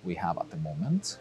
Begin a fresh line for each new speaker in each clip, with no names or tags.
we have at the moment.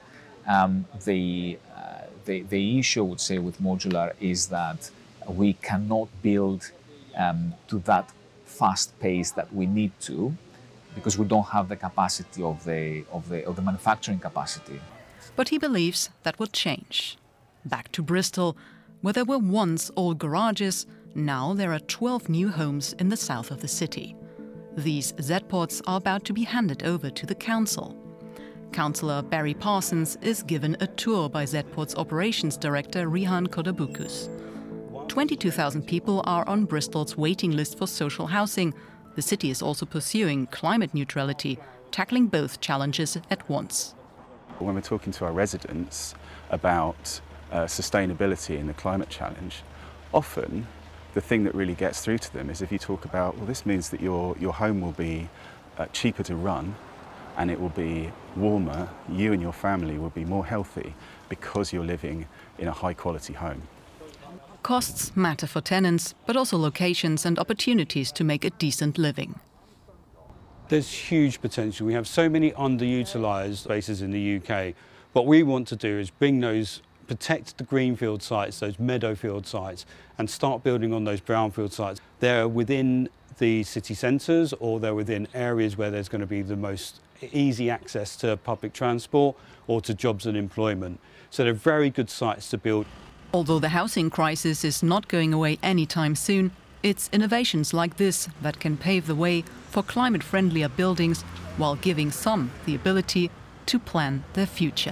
The issue, I would say, with modular is that we cannot build to that fast pace that we need to, because we don't have the capacity of the manufacturing capacity.
But he believes that will change. Back to Bristol, where there were once old garages, now there are 12 new homes in the south of the city. These Z-Pods are about to be handed over to the council. Councillor Barry Parsons is given a tour by Z-Pod's operations director Rihan Kodabukus. 22,000 people are on Bristol's waiting list for social housing. The city is also pursuing climate neutrality, tackling both challenges at once.
When we're talking to our residents about sustainability and the climate challenge, often the thing that really gets through to them is if you talk about, well, this means that your home will be cheaper to run and it will be warmer, you and your family will be more healthy because you're living in a high quality home.
Costs matter for tenants, but also locations and opportunities to make a decent living.
There's huge potential. We have so many underutilised spaces in the UK. What we want to do is protect the greenfield sites, those meadowfield sites, and start building on those brownfield sites. They're within the city centres, or they're within areas where there's going to be the most easy access to public transport or to jobs and employment. So they're very good sites to build.
Although the housing crisis is not going away anytime soon, it's innovations like this that can pave the way for climate-friendlier buildings while giving some the ability to plan their future.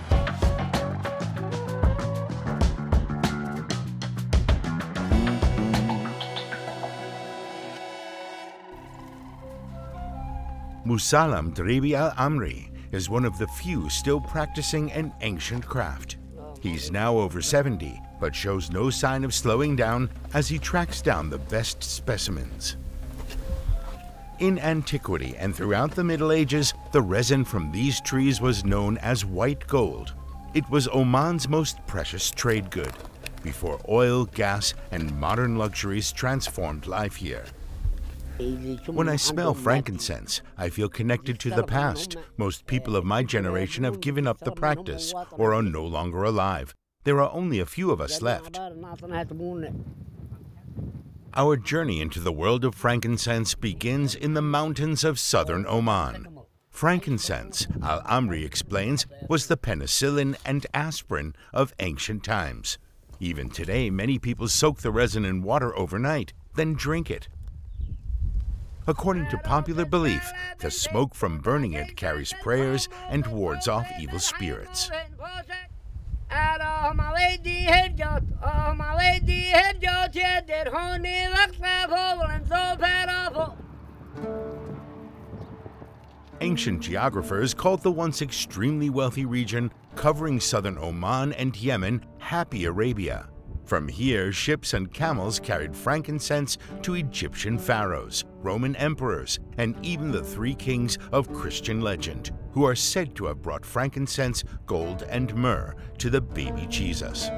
Musallam Dribi Al-Amri is one of the few still practicing an ancient craft. He's now over 70, but shows no sign of slowing down as he tracks down the best specimens. In antiquity and throughout the Middle Ages, the resin from these trees was known as white gold. It was Oman's most precious trade good, before oil, gas, and modern luxuries transformed life here. When I smell frankincense, I feel connected to the past. Most people of my generation have given up the practice or are no longer alive. There are only a few of us left. Our journey into the world of frankincense begins in the mountains of southern Oman. Frankincense, Al-Amri explains, was the penicillin and aspirin of ancient times. Even today, many people soak the resin in water overnight, then drink it. According to popular belief, the smoke from burning it carries prayers and wards off evil spirits. Ancient geographers called the once extremely wealthy region covering southern Oman and Yemen Happy Arabia. From here, ships and camels carried frankincense to Egyptian pharaohs, Roman emperors, and even the three kings of Christian legend, who are said to have brought frankincense, gold, and myrrh to the baby Jesus.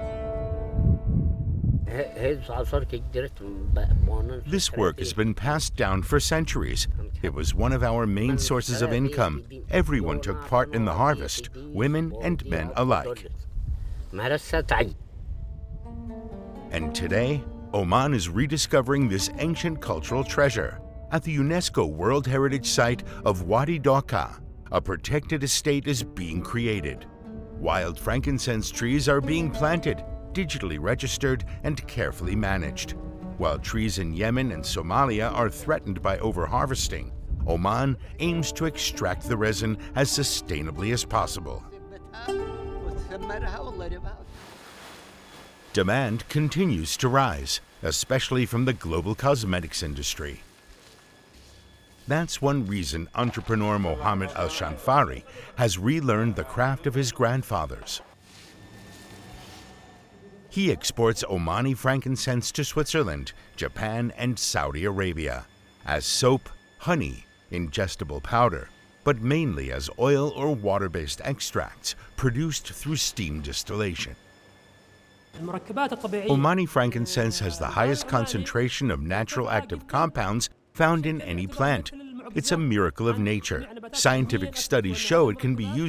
This work has been passed down for centuries. It was one of our main sources of income. Everyone took part in the harvest, women and men alike. And today, Oman is rediscovering this ancient cultural treasure. At the UNESCO World Heritage Site of Wadi Doka, a protected estate is being created. Wild frankincense trees are being planted, digitally registered, and carefully managed. While trees in Yemen and Somalia are threatened by overharvesting, Oman aims to extract the resin as sustainably as possible. Demand continues to rise, especially from the global cosmetics industry. That's one reason entrepreneur Mohammed Al-Shanfari has relearned the craft of his grandfathers. He exports Omani frankincense to Switzerland, Japan, and Saudi Arabia as soap, honey, ingestible powder, but mainly as oil or water-based extracts produced through steam distillation. Omani frankincense has the highest concentration of natural active compounds found in any plant. It's a miracle of nature. Scientific studies show it can be used